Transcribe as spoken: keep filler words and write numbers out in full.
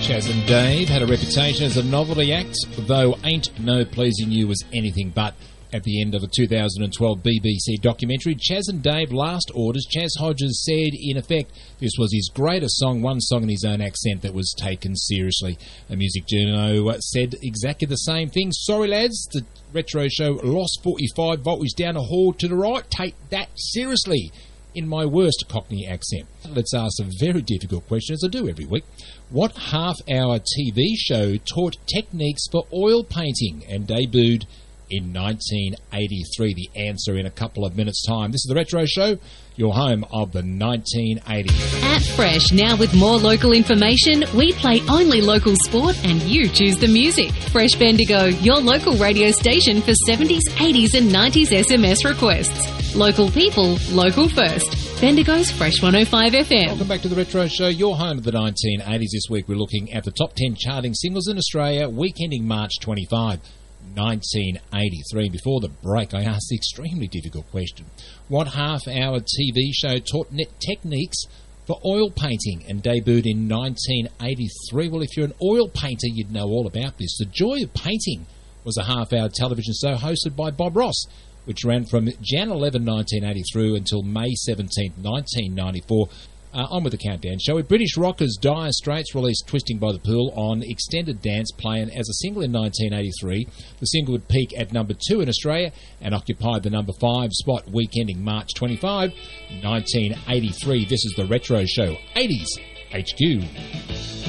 Chas and Dave had a reputation as a novelty act, though Ain't No Pleasing You was anything but. At the end of a two thousand twelve B B C documentary, Chas and Dave Last Orders, Chas Hodges said, in effect, this was his greatest song, one song in his own accent that was taken seriously. A music journo said exactly the same thing. Sorry, lads, the retro show lost forty-five voltage down a hall to the right. Take that seriously. In my worst Cockney accent. Let's ask a very difficult question, as I do every week. What half-hour T V show taught techniques for oil painting and debuted in nineteen eighty-three? The answer in a couple of minutes' time. This is The Retro Show, your home of the nineteen eighties. At Fresh, now with more local information, we play only local sport and you choose the music. Fresh Bendigo, your local radio station for seventies, eighties and nineties S M S requests. Local people, local first. Bendigo's Fresh one oh five F M. Welcome back to The Retro Show, your home of the nineteen eighties. This week we're looking at the top ten charting singles in Australia, week ending March twenty-fifth, nineteen eighty-three. Before the break, I asked the extremely difficult question. What half-hour T V show taught net techniques for oil painting and debuted in nineteen eighty-three? Well, if you're an oil painter, you'd know all about this. The Joy of Painting was a half-hour television show hosted by Bob Ross, which ran from January eleventh, nineteen eighty through until May seventeenth, nineteen ninety-four. Uh, on with the countdown, shall we? British rockers Dire Straits released Twisting by the Pool on Extended Dance Plan as a single in nineteen eighty-three. The single would peak at number two in Australia and occupied the number five spot week ending March twenty-fifth, nineteen eighty-three. This is The Retro Show, eighties H Q.